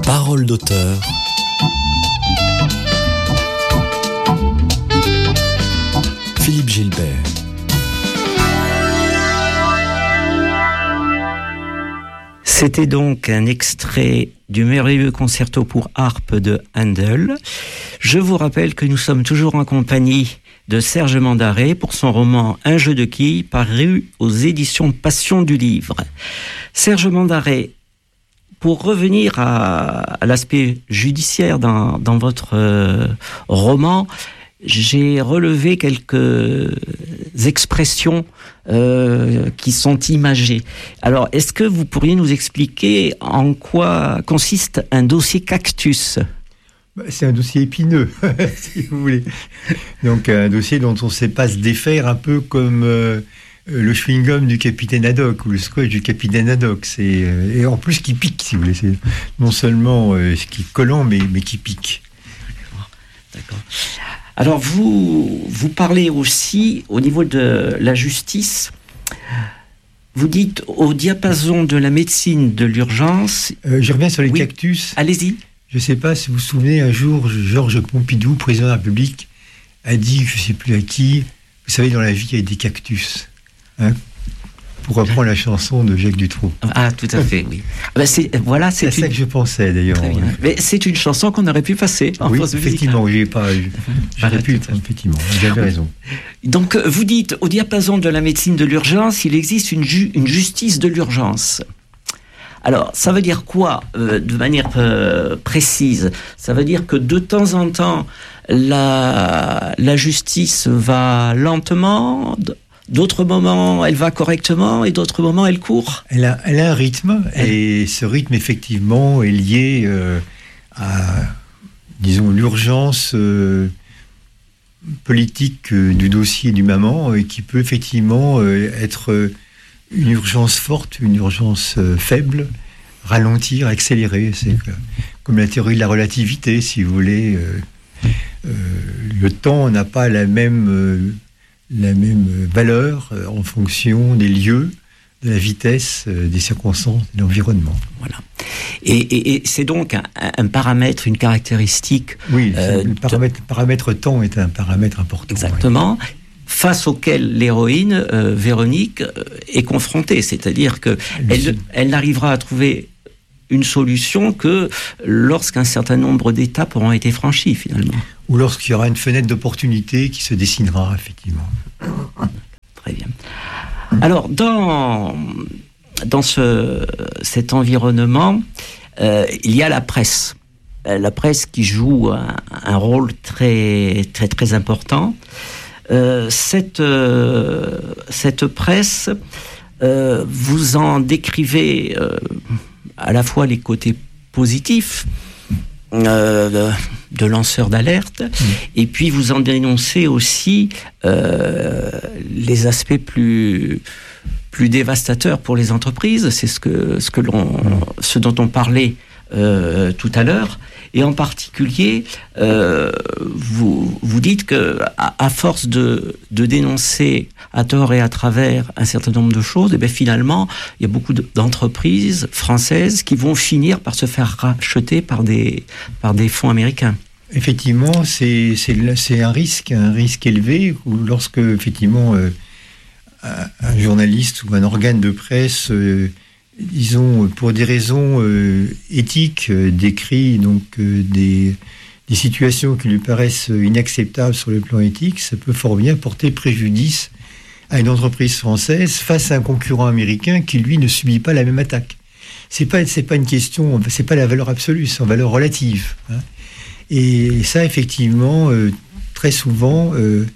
Parole d'auteur. Philippe Gilbert. C'était donc un extrait du merveilleux concerto pour harpe de Handel. Je vous rappelle que nous sommes toujours en compagnie de Serge Mandaret pour son roman Un jeu de quilles, paru aux éditions Passion du Livre. Serge Mandaret, pour revenir à l'aspect judiciaire dans votre roman, j'ai relevé quelques expressions qui sont imagées. Alors, est-ce que vous pourriez nous expliquer en quoi consiste un dossier cactus ? C'est un dossier épineux, si vous voulez. Donc, un dossier dont on ne sait pas se défaire, un peu comme le chewing-gum du capitaine Haddock ou le scotch du capitaine Haddock. Et en plus, qui pique, si vous voulez. C'est non seulement ce qui est collant, mais qui pique. D'accord. Alors, vous parlez aussi, au niveau de la justice, vous dites au diapason de la médecine de l'urgence... je reviens sur les oui. cactus. Allez-y. Je ne sais pas si vous vous souvenez, un jour, Georges Pompidou, président de la République, a dit, je ne sais plus à qui, vous savez, dans la vie, il y a des cactus. Hein, pour reprendre la chanson de Jacques Dutronc. Ah, tout à fait, oui. Ben c'est à ça que je pensais, d'ailleurs. Très bien. Mais c'est une chanson qu'on aurait pu passer en oui, pause effectivement, j'aurais pu, effectivement, vous avez raison. Donc, vous dites, au diapason de la médecine de l'urgence, il existe une justice de l'urgence. Alors, ça veut dire quoi, de manière précise ? Ça veut dire que de temps en temps, la justice va lentement, d'autres moments, elle va correctement, et d'autres moments, elle court. Elle a un rythme, et ce rythme, effectivement, est lié à, disons, l'urgence politique du dossier du moment, et qui peut effectivement être une urgence forte, une urgence faible, ralentir, accélérer. C'est comme la théorie de la relativité, si vous voulez. Le temps n'a pas la même valeur en fonction des lieux, de la vitesse, des circonstances, de l'environnement. Voilà. Et c'est donc un paramètre, une caractéristique... Oui, le paramètre temps est un paramètre important. Exactement. Oui. Face auquel l'héroïne, Véronique, est confrontée. C'est-à-dire qu'elle n'arrivera à trouver une solution que lorsqu'un certain nombre d'étapes auront été franchies, finalement. Ou lorsqu'il y aura une fenêtre d'opportunité qui se dessinera, effectivement. Très bien. Alors, dans cet environnement, il y a la presse. La presse qui joue un rôle très, très, très important. Cette presse, vous en décrivez à la fois les côtés positifs de lanceurs d'alerte, et puis vous en dénoncez aussi les aspects plus dévastateurs pour les entreprises. C'est ce dont on parlait tout à l'heure. Et en particulier, vous dites que à force de dénoncer à tort et à travers un certain nombre de choses, et bien finalement, il y a beaucoup d'entreprises françaises qui vont finir par se faire racheter par des fonds américains. Effectivement, c'est un risque élevé, où lorsque effectivement un journaliste ou un organe de presse disons, pour des raisons éthiques, décrit donc des situations qui lui paraissent inacceptables sur le plan éthique, ça peut fort bien porter préjudice à une entreprise française face à un concurrent américain qui, lui, ne subit pas la même attaque. C'est pas une question, c'est pas la valeur absolue, c'est en valeur relative. Hein. Et ça, effectivement, très souvent,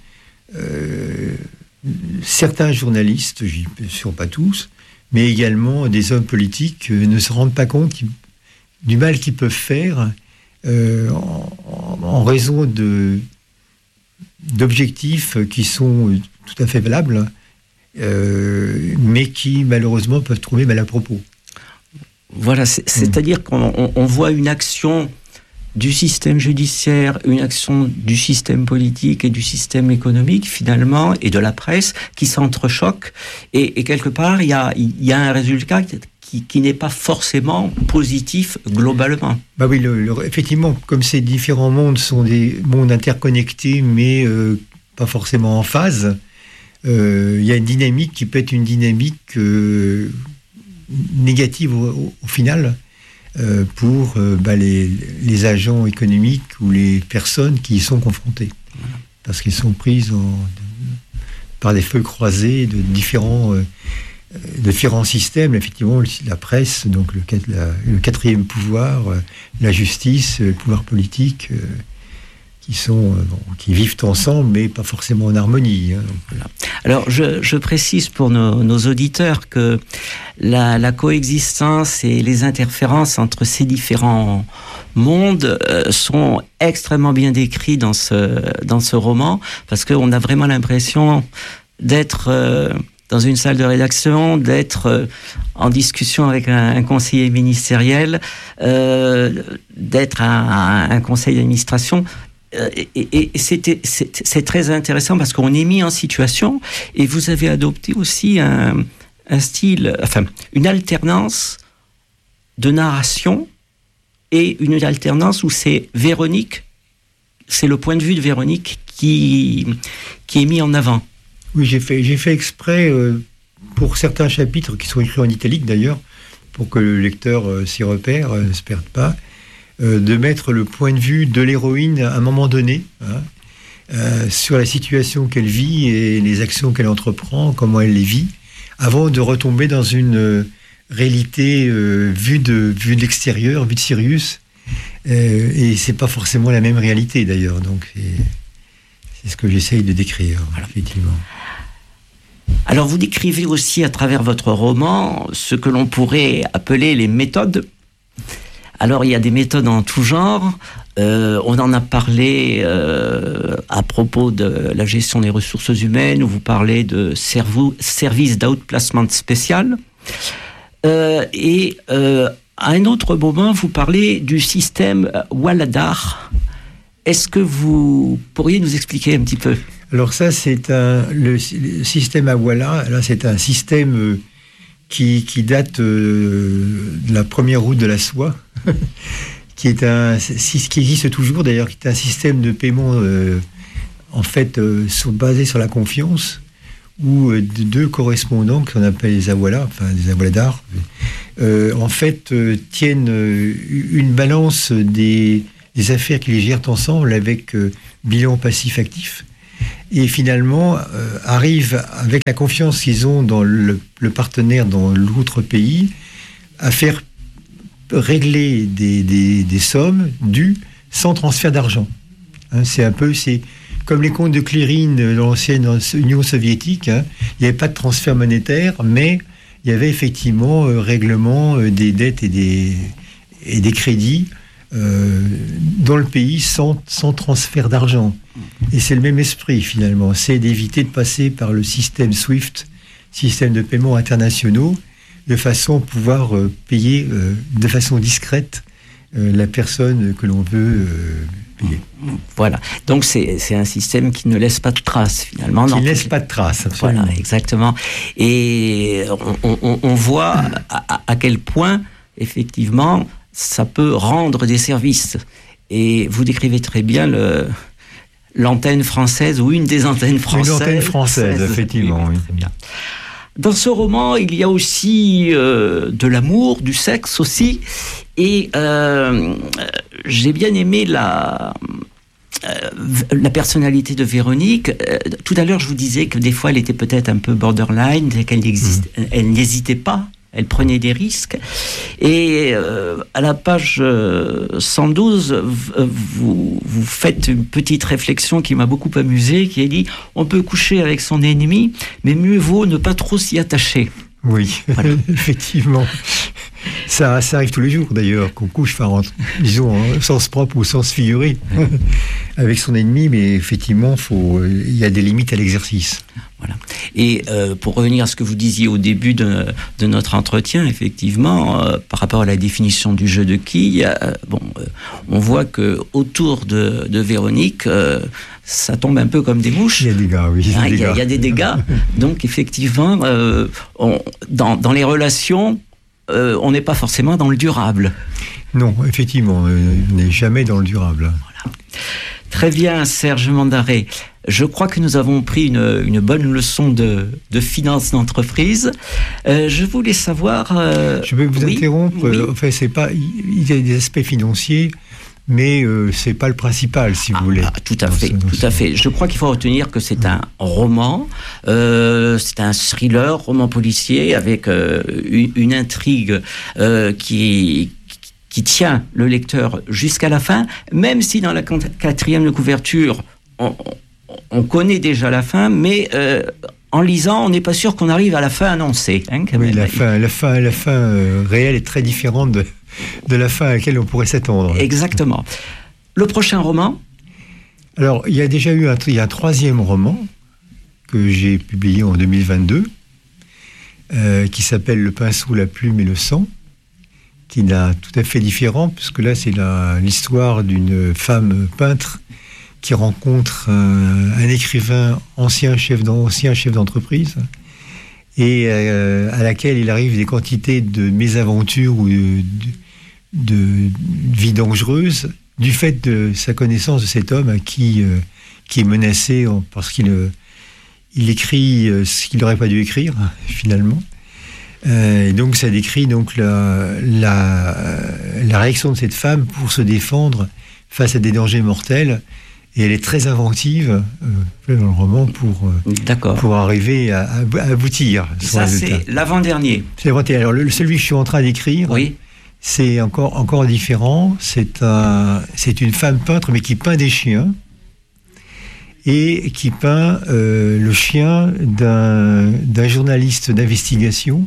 certains journalistes, bien sûr pas tous, mais également des hommes politiques ne se rendent pas compte du mal qu'ils peuvent faire en raison d'objectifs qui sont tout à fait valables, mais qui malheureusement peuvent trouver mal à propos. Voilà, c'est-à-dire qu'on voit une action du système judiciaire, une action du système politique et du système économique, finalement, et de la presse, qui s'entrechoquent. Et quelque part, il y a un résultat qui n'est pas forcément positif globalement. Bah oui, effectivement, comme ces différents mondes sont des mondes interconnectés, mais pas forcément en phase, il y a une dynamique qui peut être une dynamique négative au final pour les agents économiques ou les personnes qui y sont confrontées. Parce qu'ils sont prises par des feux croisés de différents systèmes, effectivement, la presse, donc le quatrième pouvoir, la justice, le pouvoir politique, qui vivent ensemble, mais pas forcément en harmonie. Hein, donc, voilà. Alors, je précise pour nos auditeurs que la coexistence et les interférences entre ces différents mondes sont extrêmement bien décrits dans ce roman, parce qu'on a vraiment l'impression d'être dans une salle de rédaction, d'être en discussion avec un conseiller ministériel, d'être un conseil d'administration. Et c'est très intéressant parce qu'on est mis en situation, et vous avez adopté aussi un style, enfin une alternance de narration et une alternance où c'est Véronique, c'est le point de vue de Véronique qui est mis en avant. Oui, j'ai fait exprès pour certains chapitres qui sont écrits en italique d'ailleurs, pour que le lecteur s'y repère, ne se perde pas. De mettre le point de vue de l'héroïne à un moment donné, sur la situation qu'elle vit et les actions qu'elle entreprend, comment elle les vit, avant de retomber dans une réalité vue de l'extérieur, vue de Sirius. Et c'est pas forcément la même réalité d'ailleurs. Donc c'est ce que j'essaye de décrire, voilà, effectivement. Alors vous décrivez aussi à travers votre roman ce que l'on pourrait appeler les méthodes. Alors, il y a des méthodes en tout genre. On en a parlé à propos de la gestion des ressources humaines, où vous parlez de service d'outplacement spécial. Et à un autre moment, vous parlez du système Waladar. Est-ce que vous pourriez nous expliquer un petit peu ? Alors ça, c'est le système Awala. Là, c'est un système qui date de la première route de la soie, qui existe toujours d'ailleurs, qui est un système de paiement basé sur la confiance, où deux correspondants qu'on appelle les Awala, enfin les Awaladar, tiennent une balance des affaires qu'ils gèrent ensemble avec bilan passif-actif. Et finalement, arrivent, avec la confiance qu'ils ont dans le partenaire dans l'autre pays, à faire régler des sommes dues sans transfert d'argent. Hein, c'est comme les comptes de clearing de l'ancienne Union soviétique. Hein, il n'y avait pas de transfert monétaire, mais il y avait effectivement règlement des dettes et des crédits dans le pays sans transfert d'argent. Et c'est le même esprit finalement, c'est d'éviter de passer par le système SWIFT, système de paiement internationaux, de façon à pouvoir payer de façon discrète la personne que l'on veut payer. Voilà, donc c'est un système qui ne laisse pas de traces finalement. Qui ne laisse pas de traces, absolument. Voilà, exactement. Et on voit à quel point effectivement ça peut rendre des services. Et vous décrivez très bien l'antenne française, ou une des antennes françaises. Une antenne française, effectivement. Oui. Très bien. Dans ce roman, il y a aussi de l'amour, du sexe aussi. Et j'ai bien aimé la personnalité de Véronique. Tout à l'heure, je vous disais que des fois, elle était peut-être un peu borderline, qu'elle elle n'hésitait pas. Elle prenait des risques. Et à la page 112, vous faites une petite réflexion qui m'a beaucoup amusé, qui est dit « On peut coucher avec son ennemi, mais mieux vaut ne pas trop s'y attacher ». Oui, voilà. Effectivement. Ça arrive tous les jours, d'ailleurs, qu'on couche, disons, au sens propre ou au sens figuré, avec son ennemi, mais effectivement, il y a des limites à l'exercice. Voilà. Et pour revenir à ce que vous disiez au début de notre entretien, effectivement, par rapport à la définition du jeu de quilles, on voit que autour de Véronique, ça tombe un peu comme des mouches. Il y a des dégâts, oui. Il y a des dégâts. Donc, effectivement, dans les relations, on n'est pas forcément dans le durable. Non, effectivement, on n'est jamais dans le durable. Voilà. Très bien, Serge Mandaré. Je crois que nous avons pris une bonne leçon de finance d'entreprise. Je voulais savoir... Je vais vous interrompre. Oui. Enfin, c'est pas, il y a des aspects financiers, mais c'est pas le principal, si vous voulez. Tout à fait. Je crois qu'il faut retenir que c'est un roman, c'est un thriller, roman policier, avec une intrigue qui tient le lecteur jusqu'à la fin, même si dans la quatrième de couverture, on connaît déjà la fin, mais en lisant, on n'est pas sûr qu'on arrive à la fin annoncée. Oui, la fin réelle est très différente de la fin à laquelle on pourrait s'attendre. Exactement. Le prochain roman ? Alors, il y a déjà eu un 3e roman que j'ai publié en 2022, qui s'appelle Le pinceau, la plume et le sang, qui est tout à fait différent, puisque là, c'est l'histoire d'une femme peintre qui rencontre un écrivain, ancien chef d'entreprise, et à laquelle il arrive des quantités de mésaventures ou de vie dangereuse, du fait de sa connaissance de cet homme qui est menacé parce qu'il écrit ce qu'il n'aurait pas dû écrire, finalement. Et donc ça décrit donc la réaction de cette femme pour se défendre face à des dangers mortels, et elle est très inventive dans le roman pour arriver à aboutir. Ça c'est l'avant-dernier. C'est l'avant-dernier. Alors celui que je suis en train d'écrire, oui, c'est encore différent. C'est une femme peintre, mais qui peint des chiens, et qui peint le chien d'un journaliste d'investigation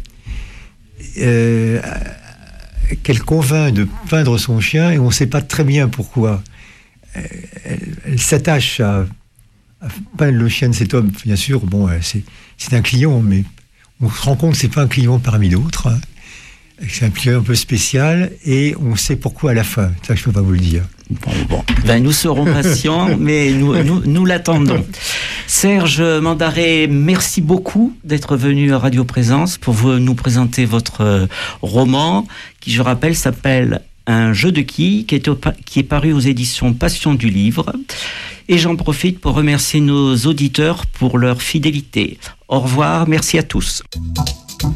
qu'elle convainc de peindre son chien, et on ne sait pas très bien pourquoi. Elle s'attache à peindre le chien de cet homme. Bien sûr, bon, c'est un client, mais on se rend compte que ce n'est pas un client parmi d'autres. Hein. C'est un client un peu spécial, et on sait pourquoi à la fin. Ça, je ne peux pas vous le dire. Bon. Ben, nous serons patients, mais nous l'attendons. Serge Mandaré, merci beaucoup d'être venu à Radio Présence pour nous présenter votre roman, qui, je rappelle, s'appelle Un jeu de quilles, qui est paru aux éditions Passion du Livre. Et j'en profite pour remercier nos auditeurs pour leur fidélité. Au revoir, merci à tous.